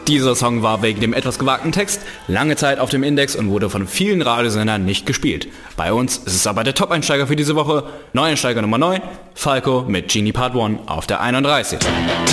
Dieser Song war wegen dem etwas gewagten Text lange Zeit auf dem Index und wurde von vielen Radiosendern nicht gespielt. Bei uns ist es aber der Top-Einsteiger für diese Woche. Neueinsteiger Nummer 9, Falco mit Genie Part 1 auf der 31.